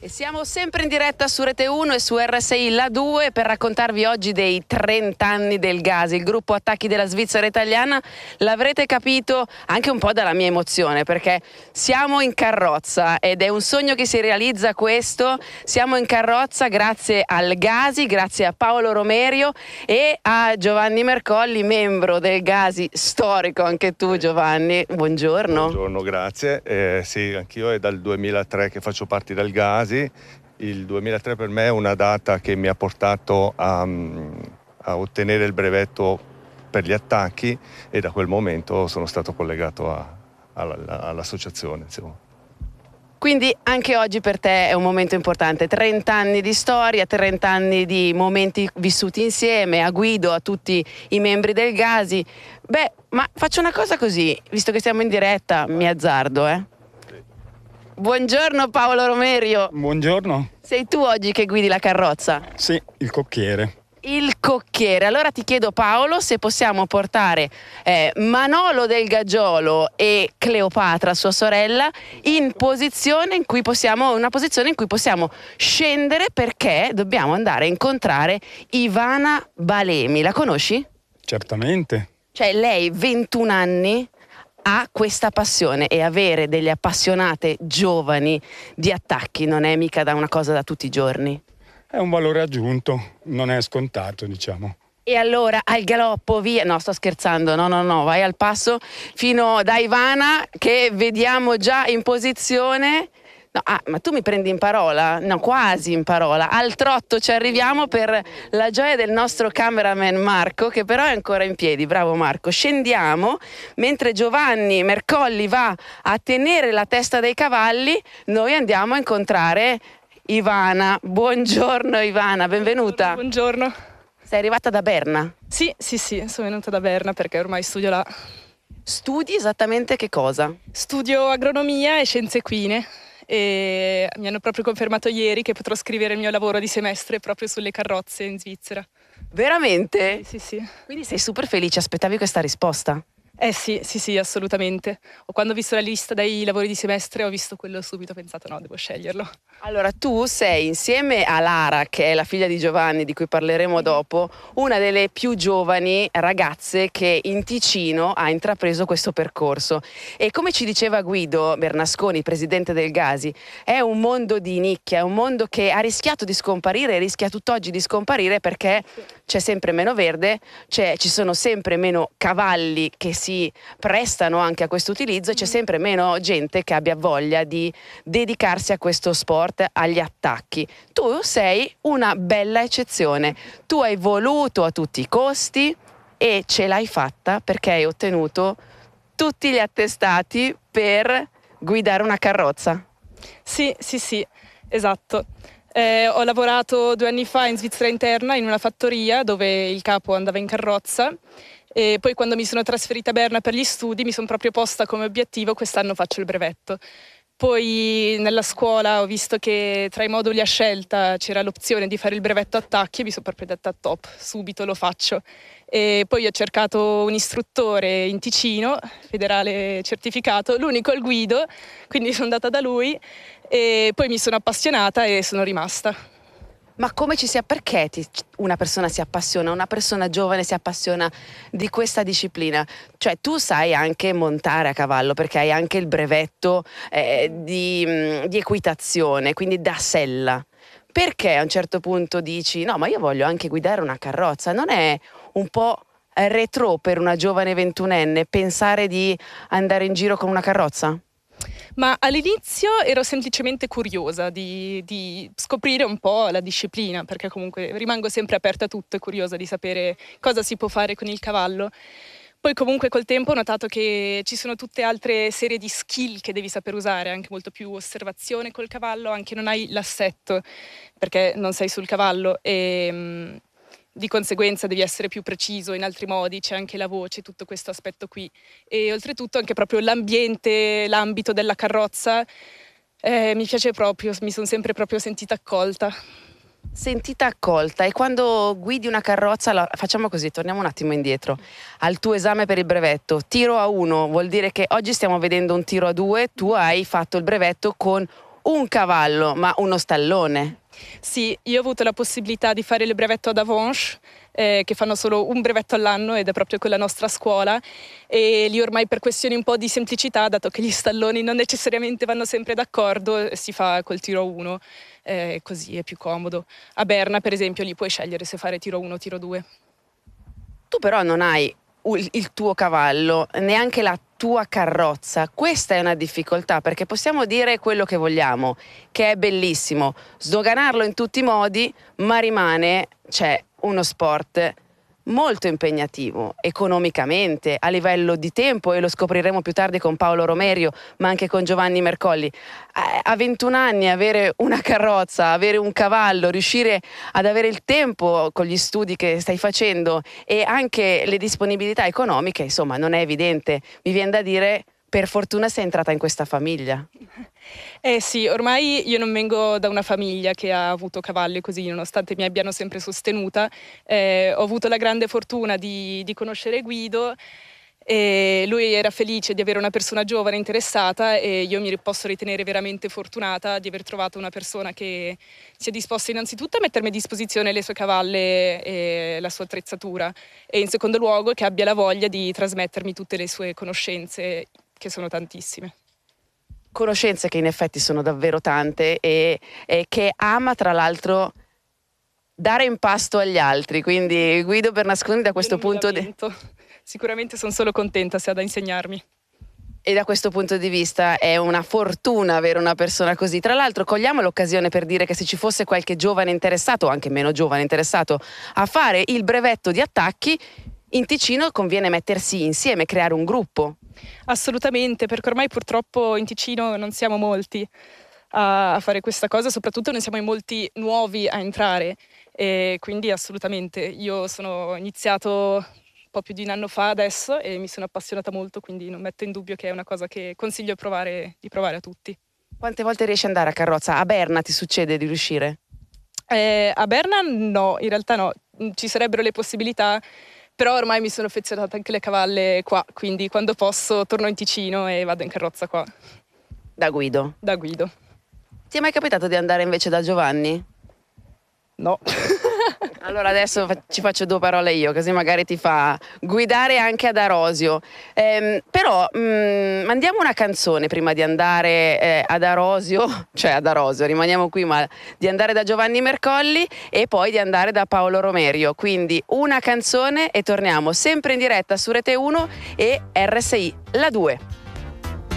E siamo sempre in diretta su Rete 1 e su RSI La 2 per raccontarvi oggi dei 30 anni del Gasi, il gruppo attacchi della Svizzera italiana. L'avrete capito anche un po' dalla mia emozione, perché siamo in carrozza ed è un sogno che si realizza questo. Siamo in carrozza grazie al Gasi, grazie a Paolo Romerio e a Giovanni Mercolli, membro del Gasi storico, anche tu Giovanni. Buongiorno. Buongiorno, grazie. Sì, anch'io è dal 2003 che faccio parte del Gasi. Il 2003 per me è una data che mi ha portato a ottenere il brevetto per gli attacchi e da quel momento sono stato collegato all'associazione. Insomma. Quindi anche oggi per te è un momento importante, 30 anni di storia, 30 anni di momenti vissuti insieme, a Guido, a tutti i membri del Gasi. Beh, ma faccio una cosa così, visto che siamo in diretta, mi azzardo, Buongiorno Paolo Romerio. Buongiorno. Sei tu oggi che guidi la carrozza? Sì, il cocchiere. Il cocchiere. Allora ti chiedo Paolo se possiamo portare Manolo del Gaggiolo e Cleopatra, sua sorella, in una posizione in cui possiamo scendere, perché dobbiamo andare a incontrare Ivana Balemi. La conosci? Certamente. Cioè lei 21 anni ha questa passione, e avere delle appassionate giovani di attacchi non è mica una cosa da tutti i giorni. È un valore aggiunto, non è scontato, diciamo. E allora al galoppo, via. No, sto scherzando, no, vai al passo fino da Ivana, che vediamo già in posizione. No, ma tu mi prendi in parola? No, quasi in parola. Al trotto ci arriviamo per la gioia del nostro cameraman Marco, che però è ancora in piedi. Bravo Marco. Scendiamo, mentre Giovanni Mercolli va a tenere la testa dei cavalli, noi andiamo a incontrare Ivana. Buongiorno Ivana, benvenuta. Buongiorno. Sei arrivata da Berna? Sì, sono venuta da Berna perché ormai studio là. Studi esattamente che cosa? Studio agronomia e scienze equine e mi hanno proprio confermato ieri che potrò scrivere il mio lavoro di semestre proprio sulle carrozze in Svizzera. Veramente? Sì. Quindi sei super felice, aspettavi questa risposta? Sì, assolutamente. Quando ho visto la lista dei lavori di semestre ho visto quello subito, ho pensato no, devo sceglierlo. Allora tu sei, insieme a Lara, che è la figlia di Giovanni, di cui parleremo dopo, una delle più giovani ragazze che in Ticino ha intrapreso questo percorso. E come ci diceva Guido Bernasconi, presidente del Gasi, è un mondo di nicchia, è un mondo che ha rischiato di scomparire e rischia tutt'oggi di scomparire perché c'è sempre meno verde, ci sono sempre meno cavalli che si prestano anche a questo utilizzo e c'è sempre meno gente che abbia voglia di dedicarsi a questo sport, agli attacchi. Tu sei una bella eccezione. Tu hai voluto a tutti i costi e ce l'hai fatta perché hai ottenuto tutti gli attestati per guidare una carrozza. Sì, esatto. Ho lavorato 2 anni fa in Svizzera interna in una fattoria dove il capo andava in carrozza. E poi quando mi sono trasferita a Berna per gli studi mi sono proprio posta come obiettivo quest'anno faccio il brevetto. Poi nella scuola ho visto che tra i moduli a scelta c'era l'opzione di fare il brevetto attacchi e mi sono proprio detta top, subito lo faccio. E poi ho cercato un istruttore in Ticino, federale certificato, l'unico è il Guido, quindi sono andata da lui e poi mi sono appassionata e sono rimasta. Ma come perché una persona si appassiona, una persona giovane si appassiona di questa disciplina? Cioè tu sai anche montare a cavallo perché hai anche il brevetto di equitazione, quindi da sella. Perché a un certo punto dici no, ma io voglio anche guidare una carrozza? Non è un po' retro per una giovane 21enne pensare di andare in giro con una carrozza? Ma all'inizio ero semplicemente curiosa di scoprire un po' la disciplina, perché comunque rimango sempre aperta a tutto e curiosa di sapere cosa si può fare con il cavallo. Poi comunque col tempo ho notato che ci sono tutte altre serie di skill che devi saper usare, anche molto più osservazione col cavallo, anche non hai l'assetto, perché non sei sul cavallo e di conseguenza devi essere più preciso in altri modi, c'è anche la voce, tutto questo aspetto qui. E oltretutto anche proprio l'ambiente, l'ambito della carrozza mi piace proprio, mi sono sempre proprio sentita accolta. Sentita accolta. E quando guidi una carrozza, facciamo così, torniamo un attimo indietro al tuo esame per il brevetto. Tiro a 1 vuol dire che oggi stiamo vedendo un tiro a 2, tu hai fatto il brevetto con un cavallo, ma uno stallone. Sì, io ho avuto la possibilità di fare il brevetto ad Avanches, che fanno solo un brevetto all'anno ed è proprio con la nostra scuola, e lì ormai per questioni un po' di semplicità, dato che gli stalloni non necessariamente vanno sempre d'accordo, si fa col tiro 1, così è più comodo. A Berna per esempio lì puoi scegliere se fare tiro 1 o tiro 2. Tu però non hai il tuo cavallo, neanche la tua carrozza. Questa è una difficoltà, perché possiamo dire quello che vogliamo, che è bellissimo, sdoganarlo in tutti i modi, ma rimane, uno sport molto impegnativo economicamente, a livello di tempo, e lo scopriremo più tardi con Paolo Romerio, ma anche con Giovanni Mercolli. A 21 anni avere una carrozza, avere un cavallo, riuscire ad avere il tempo con gli studi che stai facendo e anche le disponibilità economiche, insomma, non è evidente. Mi viene da dire, per fortuna sei entrata in questa famiglia. Sì, ormai io non vengo da una famiglia che ha avuto cavalli così, nonostante mi abbiano sempre sostenuta. Ho avuto la grande fortuna di conoscere Guido, e lui era felice di avere una persona giovane interessata, e io mi posso ritenere veramente fortunata di aver trovato una persona che sia disposta innanzitutto a mettermi a disposizione le sue cavalle e la sua attrezzatura, e in secondo luogo che abbia la voglia di trasmettermi tutte le sue conoscenze, che sono tantissime. Conoscenze che in effetti sono davvero tante, e che ama tra l'altro dare in pasto agli altri, quindi Guido Bernasconi da questo punto Sicuramente sono solo contenta se ha da insegnarmi. e da questo punto di vista è una fortuna avere una persona così. Tra l'altro cogliamo l'occasione per dire che se ci fosse qualche giovane interessato, o anche meno giovane interessato, a fare il brevetto di attacchi, in Ticino conviene mettersi insieme, creare un gruppo. Assolutamente, perché ormai purtroppo in Ticino non siamo molti a fare questa cosa, soprattutto non siamo in molti nuovi a entrare, e quindi assolutamente. Io sono iniziato un po' più di un anno fa adesso e mi sono appassionata molto, quindi non metto in dubbio che è una cosa che consiglio di provare a tutti. Quante volte riesci ad andare a carrozza? A Berna ti succede di riuscire? A Berna no, in realtà no, ci sarebbero le possibilità, però ormai mi sono affezionata anche alle cavalle qua, quindi quando posso torno in Ticino e vado in carrozza qua. Da Guido. Da Guido. Ti è mai capitato di andare invece da Giovanni? No. Allora adesso ci faccio due parole io, così magari ti fa guidare anche ad Arosio. Però mandiamo una canzone prima di andare ad Arosio, cioè ad Arosio, rimaniamo qui, ma di andare da Giovanni Mercolli e poi di andare da Paolo Romerio. Quindi una canzone e torniamo sempre in diretta su Rete 1 e RSI, la 2.